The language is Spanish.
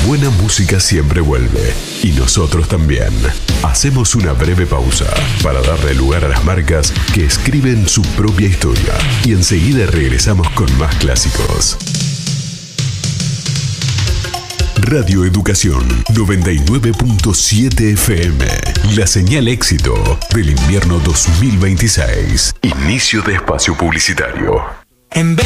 buena música siempre vuelve, y nosotros también. Hacemos una breve pausa para darle lugar a las marcas que escriben su propia historia, y enseguida regresamos con más clásicos. Radio Educación 99.7 FM. La señal éxito del invierno 2026. Inicio de espacio publicitario. En